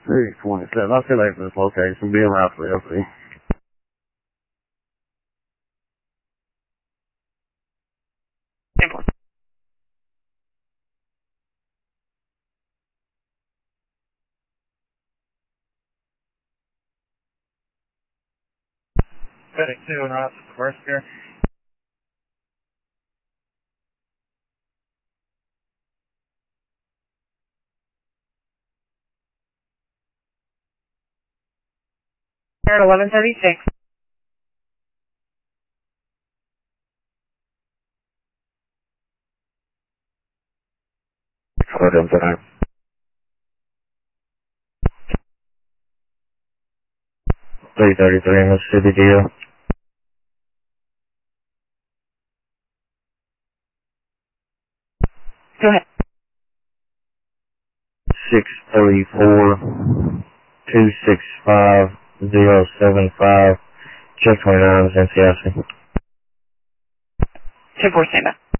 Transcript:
327. I'll see you later for this location. Be around for LC. FedEx 2 and route to the first gear. Here at 1136. Hold on, tonight. 333 Mississippi deal. Go ahead. 634-265-075. Check 29 is NCIC. 10-4, stand by.